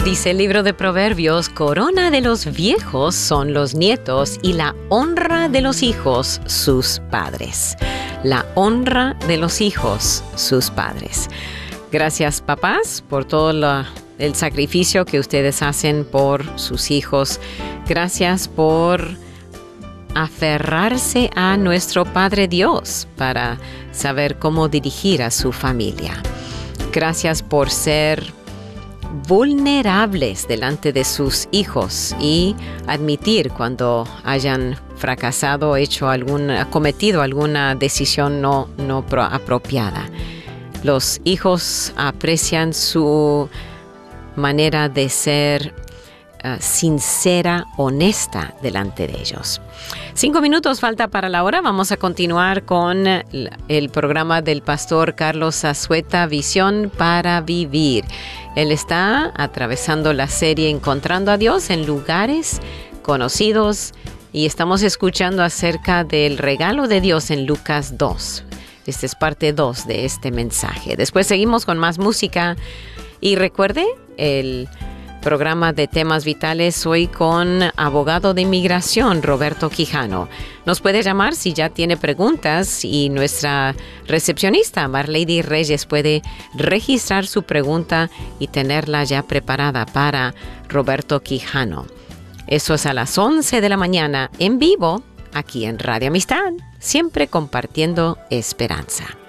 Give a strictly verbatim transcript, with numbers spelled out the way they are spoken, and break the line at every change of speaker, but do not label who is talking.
Dice el libro de Proverbios, corona de los viejos son los nietos y la honra de los hijos sus padres. La honra de los hijos sus padres. Gracias, papás, por todo la, el sacrificio que ustedes hacen por sus hijos. Gracias por aferrarse a nuestro Padre Dios para saber cómo dirigir a su familia. Gracias por ser vulnerables delante de sus hijos y admitir cuando hayan fracasado, hecho algún, cometido alguna decisión no, no pro, apropiada. Los hijos aprecian su manera de ser uh, sincera, honesta delante de ellos. Cinco minutos falta para la hora. Vamos a continuar con el, el programa del pastor Carlos Azueta, Visión para Vivir. Él está atravesando la serie Encontrando a Dios en lugares conocidos y estamos escuchando acerca del regalo de Dios en Lucas dos. Esta es parte dos de este mensaje. Después seguimos con más música y recuerde el programa de temas vitales hoy con abogado de inmigración Roberto Quijano. Nos puede llamar si ya tiene preguntas y nuestra recepcionista Marlady Reyes puede registrar su pregunta y tenerla ya preparada para Roberto Quijano. Eso es a las once de la mañana en vivo aquí en Radio Amistad, siempre compartiendo esperanza.